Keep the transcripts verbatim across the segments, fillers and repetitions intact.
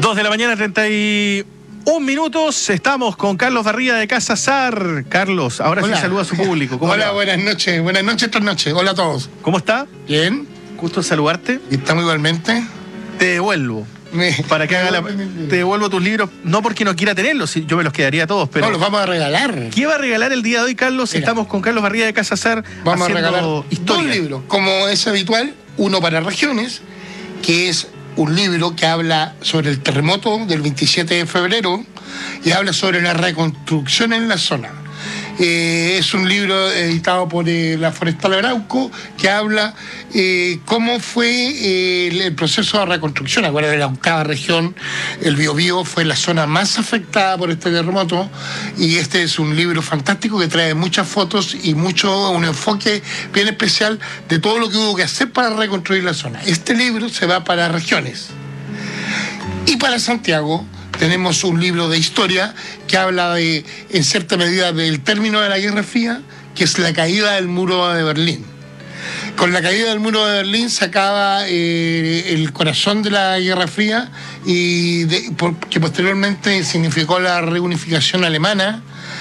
Dos de la mañana, treinta y un minutos. Estamos con Carlos Barría de Casa Sar. Carlos, ahora Hola. sí saluda a su público. ¿Cómo Hola, buenas noches. Buenas noches, esta noche. Hola a todos. ¿Cómo está? Bien. Gusto en saludarte. ¿Y estamos igualmente? Te devuelvo. Me... Para que haga la... Te devuelvo tus libros, no porque no quiera tenerlos, yo me los quedaría todos, pero... No, los vamos a regalar. ¿Qué va a regalar el día de hoy, Carlos? Mira. Estamos con Carlos Barría de Casa Sar. Vamos a regalar historia. dos libros, como es habitual, uno para regiones, que es un libro que habla sobre el terremoto del veintisiete de febrero y habla sobre la reconstrucción en la zona. Eh, es un libro editado por eh, la Forestal Arauco que habla eh, cómo fue eh, el, el proceso de reconstrucción. Acuérdense de la octava región, el Biobío fue la zona más afectada por este terremoto y este es un libro fantástico que trae muchas fotos y mucho un enfoque bien especial de todo lo que hubo que hacer para reconstruir la zona. Este libro se va para regiones. Y para Santiago tenemos un libro de historia que habla de, en cierta medida, del término de la Guerra Fría, que es la caída del muro de Berlín. Con la caída del muro de Berlín se acaba eh, el corazón de la Guerra Fría y de, por, que posteriormente significó la reunificación alemana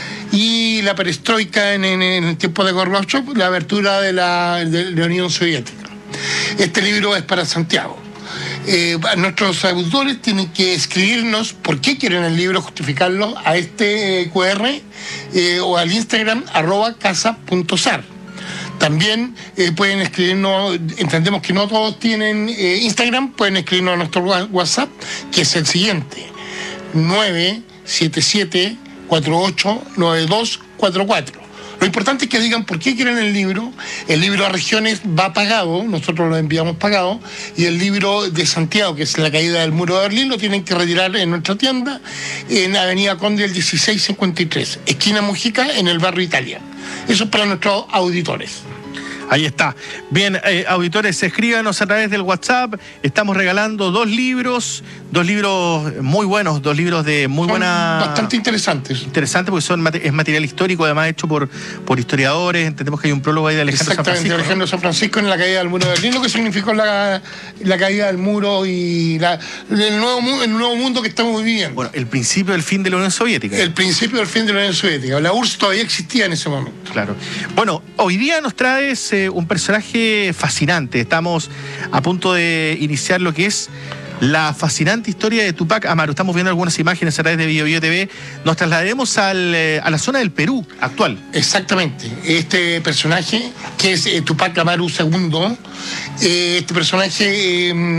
y la perestroika en, en, en el tiempo de Gorbachev, la apertura de la, de la Unión Soviética. Este libro es para Santiago. Eh, nuestros auditores tienen que escribirnos por qué quieren el libro, justificarlo a este eh, cu erre eh, o al Instagram arroba casa punto sar. También eh, pueden escribirnos, entendemos que no todos tienen eh, Instagram, pueden escribirnos a nuestro WhatsApp, que es el siguiente: nueve siete siete, cuatro ocho nueve dos cuatro cuatro. Lo importante es que digan por qué quieren el libro. El libro a regiones va pagado, nosotros lo enviamos pagado, y el libro de Santiago, que es la caída del muro de Berlín, lo tienen que retirar en nuestra tienda, en Avenida Conde del dieciséis cincuenta y tres, esquina Mujica, en el barrio Italia. Eso es para nuestros auditores. Ahí está. Bien, eh, auditores, escríbanos a través del WhatsApp. Estamos regalando dos libros, dos libros muy buenos, dos libros de muy Son buena... bastante interesantes. Interesante porque son, es material histórico, además hecho por, por historiadores. Entendemos que hay un prólogo ahí de Alejandro San Exactamente, Francisco, Alejandro ¿no? San Francisco en la caída del muro de Berlín, lo que significó la, la caída del muro y la, el, nuevo, el nuevo mundo que estamos viviendo. Bueno, el principio del fin de la Unión Soviética. El principio del fin de la Unión Soviética. La U R S S todavía existía en ese momento. Claro. Bueno, hoy día nos traes eh, un personaje fascinante. Estamos a punto de iniciar lo que es la fascinante historia de Tupac Amaru. Estamos viendo algunas imágenes a través de BioBio T V. Nos trasladaremos al, eh, a la zona del Perú actual. Exactamente. Este personaje, que es eh, Tupac Amaru segundo, eh, este personaje, eh,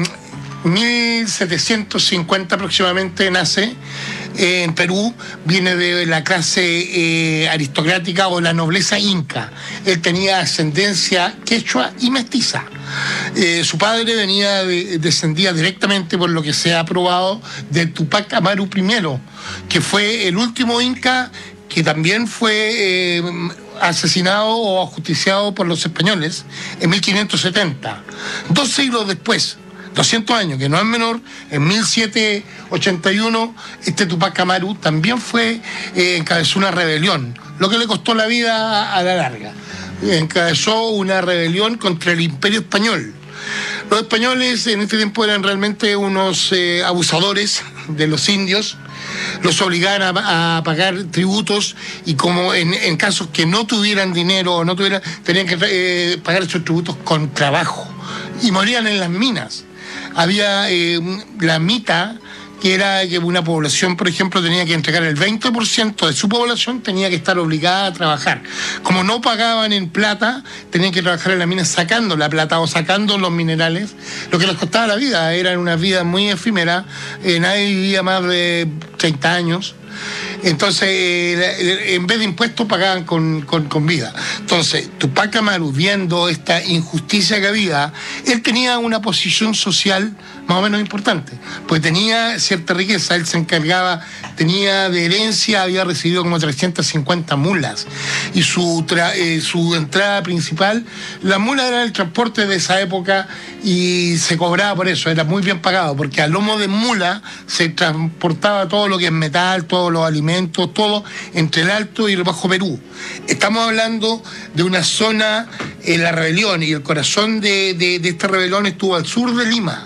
mil setecientos cincuenta aproximadamente nace eh, en Perú, viene de la clase eh, aristocrática o la nobleza inca. Él tenía ascendencia quechua y mestiza. Eh, su padre venía de, descendía directamente, por lo que se ha probado, de Tupac Amaru primero, que fue el último inca que también fue eh, asesinado o ajusticiado por los españoles en mil quinientos setenta. Dos siglos después, doscientos años, que no es menor, en mil setecientos ochenta y uno, este Tupac Amaru también fue, eh, encabezó una rebelión, lo que le costó la vida a la larga. Encabezó una rebelión contra el Imperio Español. Los españoles en este tiempo eran realmente unos eh, abusadores de los indios, los obligaban a, a pagar tributos y como en, en casos que no tuvieran dinero o no tuvieran, tenían que eh, pagar esos tributos con trabajo y morían en las minas. Había eh, la mita, que era que una población, por ejemplo, tenía que entregar el veinte por ciento de su población, tenía que estar obligada a trabajar. Como no pagaban en plata, tenían que trabajar en la mina sacando la plata o sacando los minerales, lo que les costaba la vida. Era una vida muy efímera, eh, nadie vivía más de treinta años. Entonces, eh, en vez de impuestos pagaban con, con, con vida. Entonces, Tupac Amaru, viendo esta injusticia que había, él tenía una posición social más o menos importante, pues tenía cierta riqueza. Él se encargaba, tenía de herencia, había recibido como trescientas cincuenta mulas, y su, tra, eh, su entrada principal, la mula era el transporte de esa época y se cobraba por eso, era muy bien pagado, porque a lomo de mula se transportaba todo lo que es metal, todos los alimentos, todo entre el Alto y el Bajo Perú. Estamos hablando de una zona, eh, la rebelión, y el corazón de, de, de esta rebelión estuvo al sur de Lima.